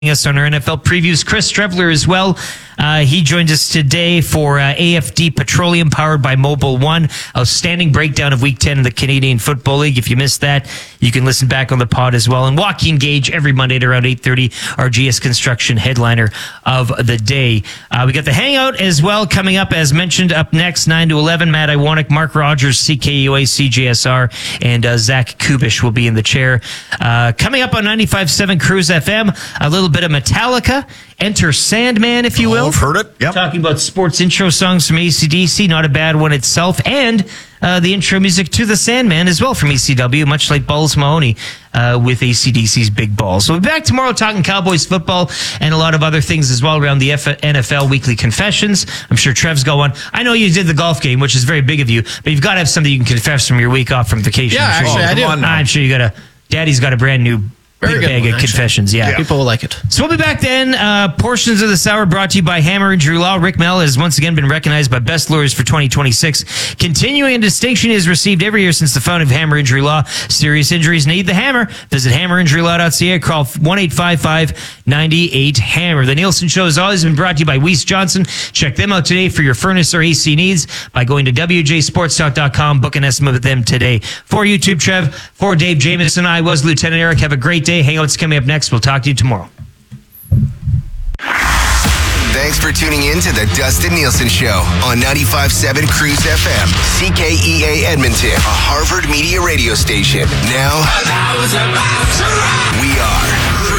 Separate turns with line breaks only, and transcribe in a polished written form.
us on our NFL previews. Chris Strevler as well. He joined us today for AFD Petroleum, powered by Mobile One. Outstanding breakdown of Week 10 in the Canadian Football League. If you missed that, you can listen back on the pod as well. And Joaquin Gage every Monday at around 8:30, our GS Construction headliner of the day. We got the Hangout as well coming up, as mentioned, up next, 9 to 11. Matt Iwanek, Mark Rogers, CKUA, CJSR, and Zach Kubish will be in the chair. Coming up on 95.7 Cruise FM, a little bit of Metallica. Enter Sandman, if you will.
I've heard it. Yep.
Talking about sports intro songs from AC/DC, not a bad one itself, and the intro music to the Sandman as well from ECW, much like Balls Mahoney with AC/DC's Big Balls. So we'll be back tomorrow talking Cowboys football and a lot of other things as well around the NFL Weekly Confessions. I'm sure Trev's got one. I know you did the golf game, which is very big of you, but you've got to have something you can confess from your week off from vacation.
Yeah, actually, I do.
I'm sure you got a... Daddy's got a brand new...
Very
big
good
bag
one,
of confessions, yeah.
People will like it.
So we'll be back then. Portions of the Sour brought to you by Hammer Injury Law. Rick Mell has once again been recognized by Best Lawyers for 2026. Continuing a distinction he has received every year since the founding of Hammer Injury Law. Serious injuries need the hammer. Visit hammerinjurylaw.ca or call 1-855-98-HAMMER. The Nielsen Show has always been brought to you by Weiss Johnson. Check them out today for your furnace or AC needs by going to wjsportstalk.com. Book an estimate with them today. For YouTube, Trev, for Dave Jamieson, I was Lieutenant Eric. Have a great day. Hangout's coming up next. We'll talk to you tomorrow.
Thanks for tuning in to the Dustin Nielsen Show on 95.7 Cruise FM, CKEA Edmonton, a Harvard Media radio station. Now, we are